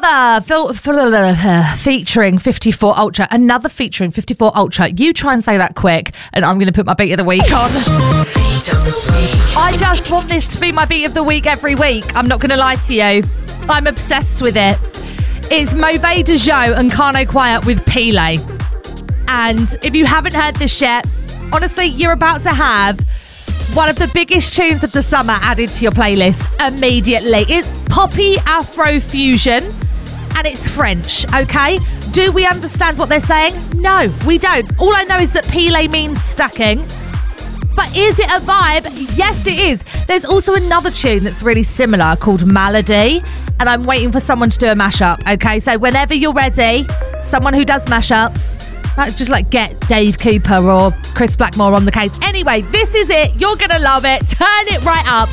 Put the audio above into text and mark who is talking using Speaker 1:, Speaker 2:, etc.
Speaker 1: featuring 54 Ultra. Another featuring 54 Ultra. You try and say that quick, and I'm going to put my beat of the week on. I just want this to be my beat of the week every week. I'm not going to lie to you. I'm obsessed with it. It's Mauvais de Joe and Kano Quiet with Pile. And if you haven't heard this yet, honestly, you're about to have one of the biggest tunes of the summer added to your playlist immediately. It's poppy Afro fusion and it's French, okay? Do we understand what they're saying? No, we don't. All I know is that Pile means stacking. But is it a vibe? Yes, it is. There's also another tune that's really similar called Malady, and I'm waiting for someone to do a mashup, okay? So whenever you're ready, someone who does mashups, just like get Dave Cooper or Chris Blackmore on the case. Anyway, this is it. You're going to love it. Turn it right up.